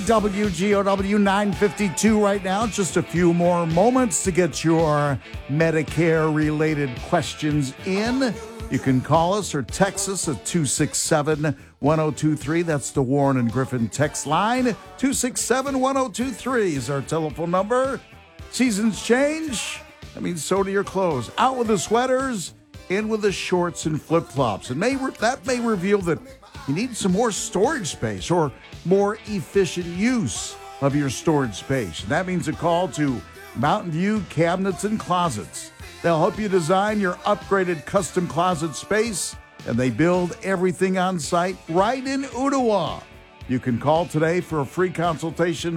WGOW 952 right now. Just a few more moments to get your Medicare-related questions in. You can call us or text us at 267-1023. That's the Warren and Griffin text line. 267-1023 is our telephone number. Seasons change. That means so do your clothes. Out with the sweaters, in with the shorts and flip-flops. And that may reveal that you need some more storage space or more efficient use of your storage space. And that means a call to Mountain View Cabinets and Closets. They'll help you design your upgraded custom closet space, and they build everything on site right in Ottawa. You can call today for a free consultation,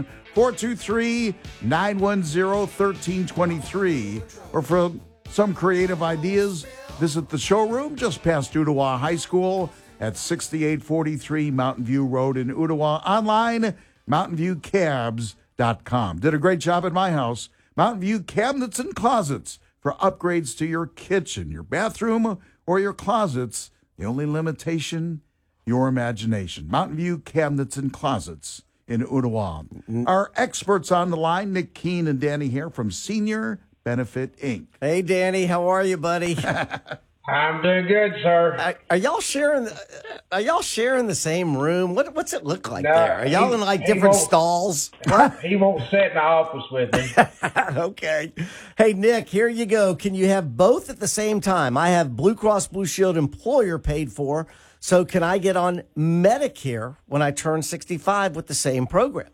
423-910-1323. Or for some creative ideas, visit the showroom just past Ottawa High School at 6843 Mountain View Road in Ottawa. Online, mountainviewcabs.com. Did a great job at my house. Mountain View Cabinets and Closets for upgrades to your kitchen, your bathroom, or your closets. The only limitation, your imagination. Mountain View Cabinets and Closets in Ottawa. Our experts on the line, Nick Keene and Danny Hare from Senior Benefit, Inc. Hey, Danny, how are you, buddy? I'm doing good, sir. Are y'all sharing? Are y'all sharing the same room? What's it look like No, there? Are y'all in like different stalls? He won't sit in the office with me. Okay. Hey, Nick, here you go. Can you have both at the same time? I have Blue Cross Blue Shield employer paid for, so can I get on Medicare when I turn 65 with the same program?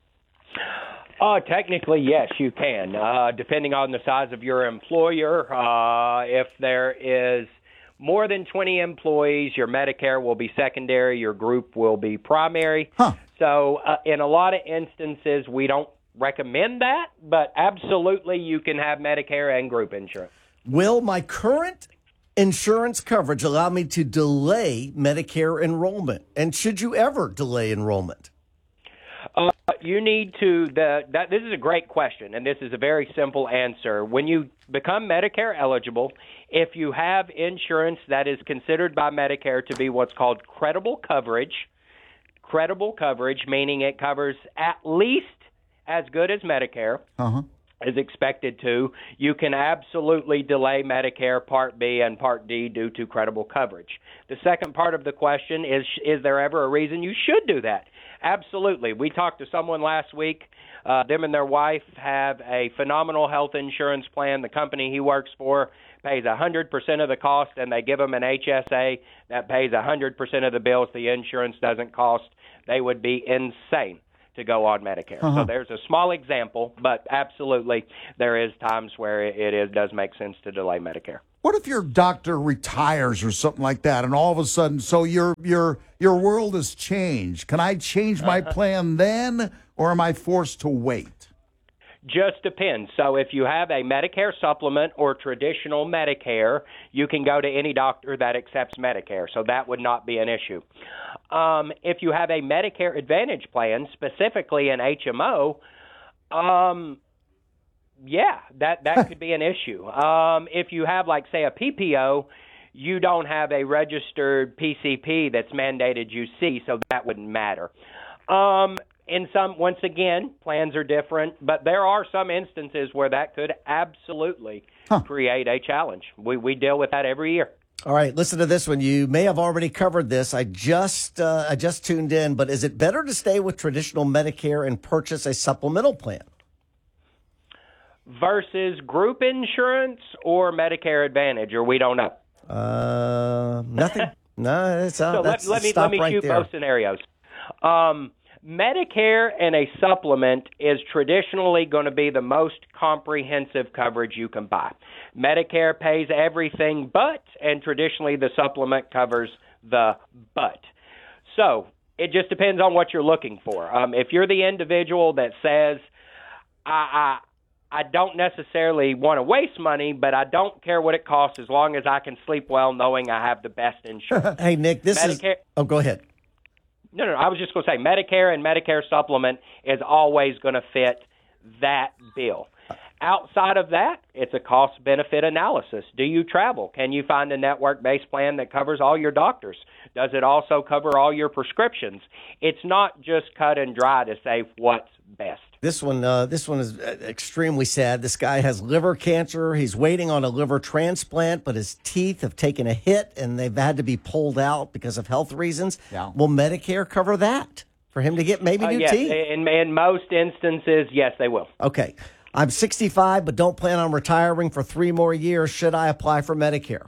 Technically, yes, you can, depending on the size of your employer. If there is more than 20 employees, your Medicare will be secondary, your group will be primary. So in a lot of instances, we don't recommend that, but absolutely you can have Medicare and group insurance. Will my current insurance coverage allow me to delay Medicare enrollment? And should you ever delay enrollment? You need to, this is a great question, and this is a very simple answer. When you become Medicare eligible, if you have insurance that is considered by Medicare to be what's called credible coverage meaning it covers at least as good as Medicare is expected to, you can absolutely delay Medicare Part B and Part D due to credible coverage. The second part of the question is there ever a reason you should do that? Absolutely. We talked to someone last week. Them and their wife have a phenomenal health insurance plan. The company he works for pays 100% of the cost, and they give them an HSA that pays 100% of the bills the insurance doesn't cost. They would be insane to go on Medicare. So there's a small example, but absolutely there is times where it does make sense to delay Medicare. What if your doctor retires or something like that, and all of a sudden, so your world has changed? Can I change my plan then, or am I forced to wait? Just depends. So if you have a Medicare supplement or traditional Medicare, you can go to any doctor that accepts Medicare. So that would not be an issue. If you have a Medicare Advantage plan, specifically an HMO, yeah, that could be an issue. If you have, like, say, a PPO, you don't have a registered PCP that's mandated you see, so that wouldn't matter. In some, once again, plans are different, but there are some instances where that could absolutely create a challenge. We deal with that every year. All right, listen to this one. You may have already covered this. I just tuned in, but is it better to stay with traditional Medicare and purchase a supplemental plan? Versus group insurance or Medicare Advantage, or we don't know? Nothing. No, it's so let me shoot there. both scenarios. Medicare and a supplement is traditionally going to be the most comprehensive coverage you can buy. Medicare pays everything but, and traditionally the supplement covers the but. So it just depends on what you're looking for. If you're the individual that says, I don't necessarily want to waste money, but I don't care what it costs as long as I can sleep well knowing I have the best insurance. Hey, Nick, Oh, go ahead. No, I was just going to say Medicare and Medicare supplement is always going to fit that bill. Outside of that, it's a cost-benefit analysis. Do you travel? Can you find a network-based plan that covers all your doctors? Does it also cover all your prescriptions? It's not just cut and dry to say what's best. This one is extremely sad. This guy has liver cancer. He's waiting on a liver transplant, but his teeth have taken a hit and they've had to be pulled out because of health reasons. Yeah. Will Medicare cover that for him to get maybe new yes. teeth? In most instances, yes, they will. Okay. I'm 65, but don't plan on retiring for 3 more years. Should I apply for Medicare?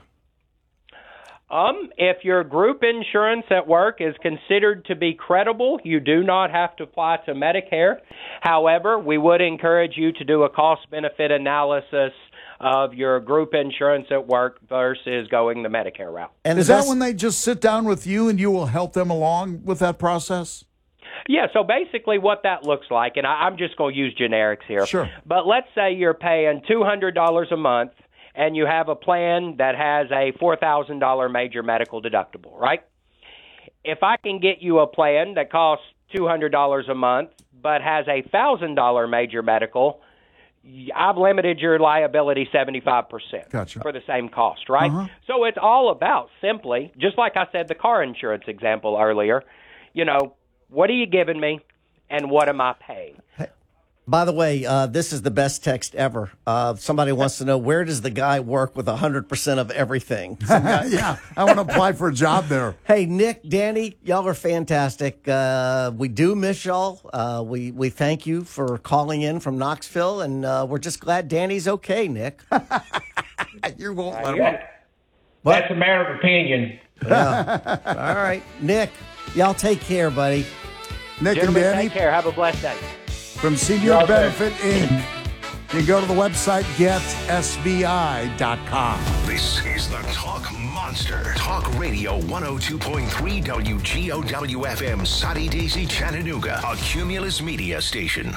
If your group insurance at work is considered to be credible, you do not have to apply to Medicare. However, we would encourage you to do a cost-benefit analysis of your group insurance at work versus going the Medicare route. And Is that when they just sit down with you and you will help them along with that process? Yeah, so basically what that looks like, and I'm just going to use generics here. Sure. But let's say you're paying $200 a month, and you have a plan that has a $4,000 major medical deductible, right? If I can get you a plan that costs $200 a month but has a $1,000 major medical, I've limited your liability 75% Gotcha. for the same cost, right? So it's all about simply, just like I said, the car insurance example earlier, what are you giving me and what am I paying? By the way, this is the best text ever. Somebody wants to know, where does the guy work with 100% of everything? Yeah, I want to apply for a job there. Hey, Nick, Danny, y'all are fantastic. We do miss y'all. We thank you for calling in from Knoxville, and we're just glad Danny's okay, Nick. You won't let him. That's a matter of opinion. All right. Nick, y'all take care, buddy. Nick and Gentlemen, Danny take care. Have a blessed day. from Senior Benefit Inc. You can go to the website getsbi.com. This is the Talk Monster. Talk Radio 102.3 WGOW FM, Soddy Daisy, Chattanooga. A Cumulus Media station.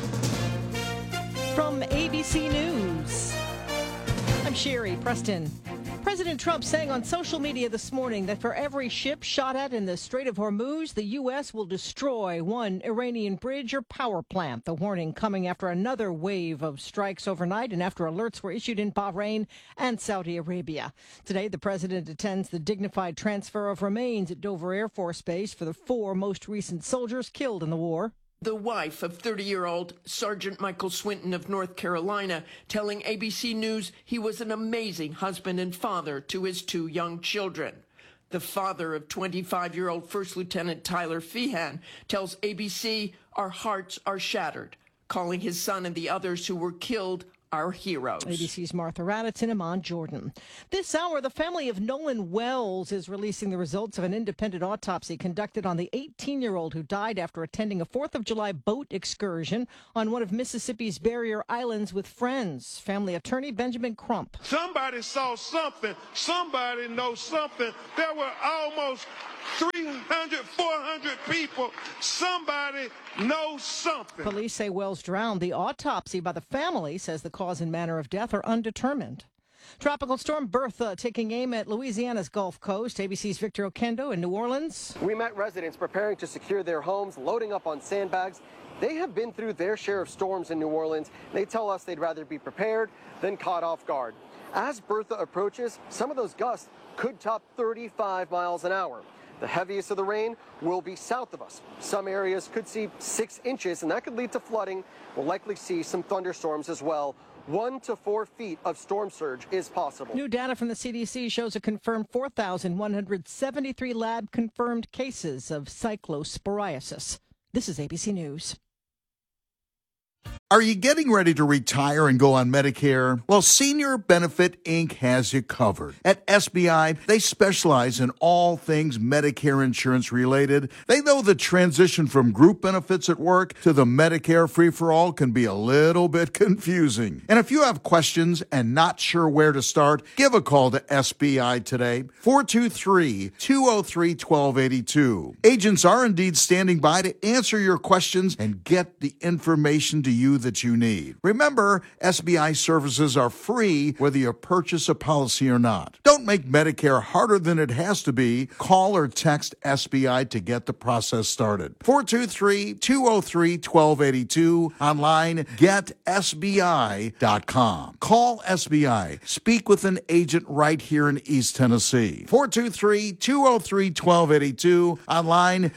From ABC News, I'm Sherry Preston. President Trump saying on social media this morning that for every ship shot at in the Strait of Hormuz, the U.S. will destroy one Iranian bridge or power plant. The warning coming after another wave of strikes overnight and after alerts were issued in Bahrain and Saudi Arabia. Today, the president attends the dignified transfer of remains at Dover Air Force Base for the 4 most recent soldiers killed in the war. The wife of 30-year-old Sergeant Michael Swinton of North Carolina telling ABC News he was an amazing husband and father to his 2 young children. The father of 25-year-old First Lieutenant Tyler Feehan tells ABC, "Our hearts are shattered," calling his son and the others who were killed our heroes. ABC's Martha Raddatz in Amman, Jordan. This hour, the family of Nolan Wells is releasing the results of an independent autopsy conducted on the 18-year-old who died after attending a 4th of July boat excursion on one of Mississippi's barrier islands with friends. Family attorney Benjamin Crump. Somebody saw something. Somebody knows something. There were almost 300, 400 people. Somebody knows something. Police say Wells drowned. The autopsy by the family says the cause and manner of death are undetermined. Tropical storm Bertha taking aim at Louisiana's Gulf Coast. ABC's Victor Oquendo in New Orleans. We met residents preparing to secure their homes, loading up on sandbags. They have been through their share of storms in New Orleans. They tell us they'd rather be prepared than caught off guard. As Bertha approaches, some of those gusts could top 35 miles an hour. The heaviest of the rain will be south of us. Some areas could see 6 inches, and that could lead to flooding. We'll likely see some thunderstorms as well. 1 to 4 feet of storm surge is possible. New data from the CDC shows a confirmed 4,173 lab-confirmed cases of cyclosporiasis. This is ABC News. Are you getting ready to retire and go on Medicare? Well, Senior Benefit Inc. has you covered. At SBI, they specialize in all things Medicare insurance related. They know the transition from group benefits at work to the Medicare free-for-all can be a little bit confusing. And if you have questions and not sure where to start, give a call to SBI today, 423-203-1282. Agents are indeed standing by to answer your questions and get the information to you that you need. Remember, SBI services are free whether you purchase a policy or not. Don't make Medicare harder than it has to be. Call or text SBI to get the process started. 423-203-1282. Online, getsbi.com. Call SBI. Speak with an agent right here in East Tennessee. 423-203-1282. Online,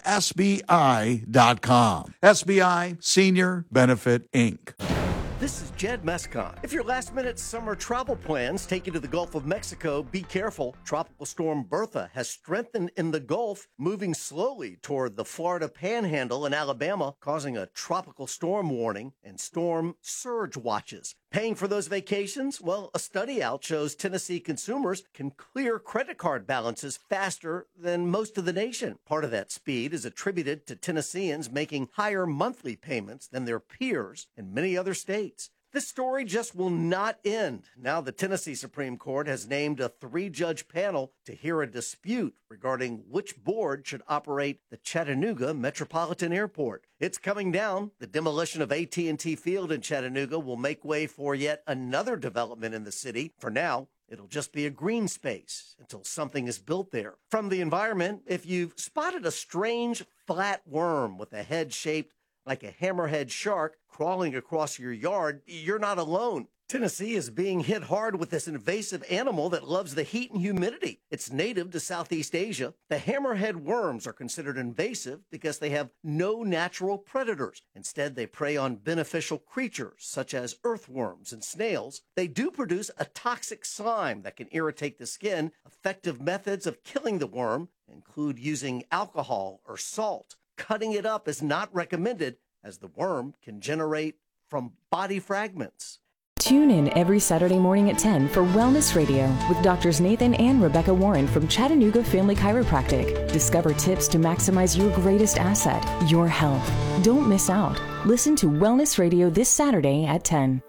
getsbi.com. SBI Senior Benefit, Inc. This is Jed Mescon. If your last-minute summer travel plans take you to the Gulf of Mexico, be careful. Tropical storm Bertha has strengthened in the Gulf, moving slowly toward the Florida Panhandle and Alabama, causing a tropical storm warning and storm surge watches. Paying for those vacations? Well, a study out shows Tennessee consumers can clear credit card balances faster than most of the nation. Part of that speed is attributed to Tennesseans making higher monthly payments than their peers in many other states. This story just will not end. Now the Tennessee Supreme Court has named a 3-judge panel to hear a dispute regarding which board should operate the Chattanooga Metropolitan Airport. It's coming down. The demolition of AT&T Field in Chattanooga will make way for yet another development in the city. For now, it'll just be a green space until something is built there. From the environment, if you've spotted a strange flat worm with a head shaped like a hammerhead shark crawling across your yard, you're not alone. Tennessee is being hit hard with this invasive animal that loves the heat and humidity. It's native to Southeast Asia. The hammerhead worms are considered invasive because they have no natural predators. Instead, they prey on beneficial creatures such as earthworms and snails. They do produce a toxic slime that can irritate the skin. Effective methods of killing the worm include using alcohol or salt. Cutting it up is not recommended as the worm can generate from body fragments. Tune in every Saturday morning at 10 for Wellness Radio with Doctors Nathan and Rebecca Warren from Chattanooga Family Chiropractic. Discover tips to maximize your greatest asset, your health. Don't miss out. Listen to Wellness Radio this Saturday at 10.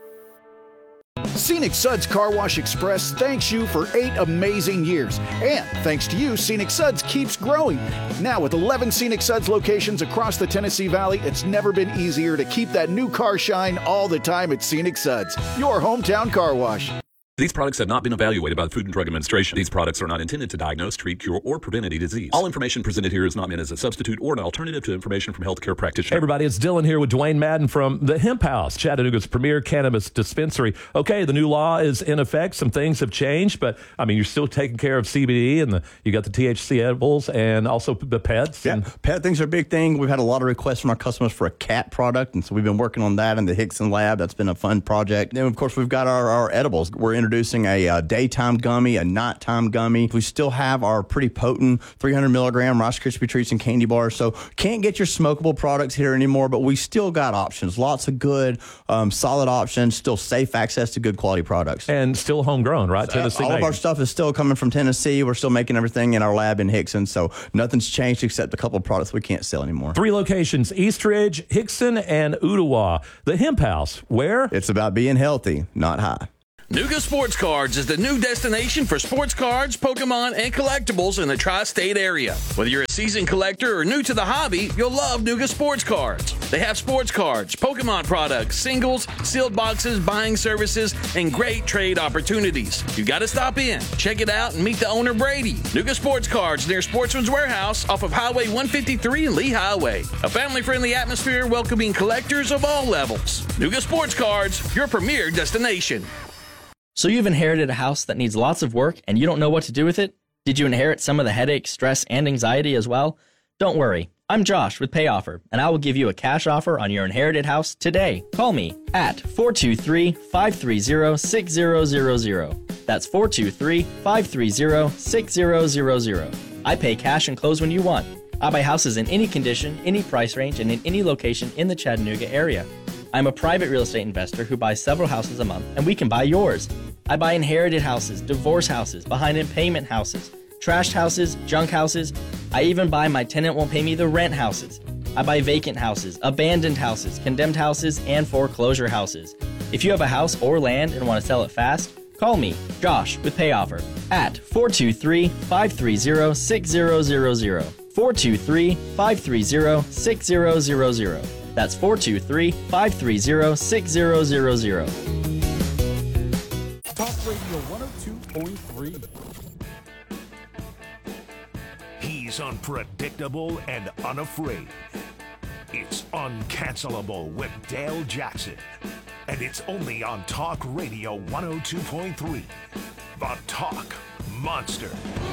Scenic Suds Car Wash Express thanks you for 8 amazing years. And thanks to you, Scenic Suds keeps growing. Now with 11 Scenic Suds locations across the Tennessee Valley, it's never been easier to keep that new car shine all the time at Scenic Suds, your hometown car wash. These products have not been evaluated by the Food and Drug Administration. These products are not intended to diagnose, treat, cure, or prevent any disease. All information presented here is not meant as a substitute or an alternative to information from healthcare practitioners. Hey everybody, it's Dylan here with Dwayne Madden from the Hemp House, Chattanooga's premier cannabis dispensary. Okay, the new law is in effect. Some things have changed, but I mean, you're still taking care of CBD and you got the THC edibles and also the pets. Yeah, pet things are a big thing. We've had a lot of requests from our customers for a cat product, and so we've been working on that in the Hickson lab. That's been a fun project. Then, of course, we've got our edibles. We're introducing a daytime gummy, a nighttime gummy. We still have our pretty potent 300 milligram Rice Krispie treats and candy bars. So can't get your smokable products here anymore, but we still got options. Lots of good, solid options, still safe access to good quality products. And still homegrown, right? Tennessee all made. of our stuff is still coming from Tennessee. We're still making everything in our lab in Hickson. So nothing's changed except a couple of products we can't sell anymore. 3 locations, Eastridge, Hickson, and Ooltewah. The Hemp House, where? It's about being healthy, not high. Nuga Sports Cards is the new destination for sports cards, Pokemon, and collectibles in the tri-state area. Whether you're a seasoned collector or new to the hobby, you'll love Nuga Sports Cards. They have sports cards, Pokemon products, singles, sealed boxes, buying services, and great trade opportunities. You got to stop in, check it out, and meet the owner, Brady. Nuga Sports Cards near Sportsman's Warehouse off of Highway 153 and Lee Highway. A family-friendly atmosphere welcoming collectors of all levels. Nuga Sports Cards, your premier destination. So you've inherited a house that needs lots of work and you don't know what to do with it? Did you inherit some of the headache, stress, and anxiety as well? Don't worry. I'm Josh with PayOffer, and I will give you a cash offer on your inherited house today. Call me at 423-530-6000. That's 423-530-6000. I pay cash and close when you want. I buy houses in any condition, any price range, and in any location in the Chattanooga area. I'm a private real estate investor who buys several houses a month, and we can buy yours. I buy inherited houses, divorce houses, behind in payment houses, trashed houses, junk houses. I even buy my tenant won't pay me the rent houses. I buy vacant houses, abandoned houses, condemned houses, and foreclosure houses. If you have a house or land and want to sell it fast, call me, Josh, with PayOffer at 423-530-6000. 423-530-6000. That's 423-530-6000. Talk Radio 102.3. He's unpredictable and unafraid. It's Uncancelable with Dale Jackson. And it's only on Talk Radio 102.3. The Talk Monster.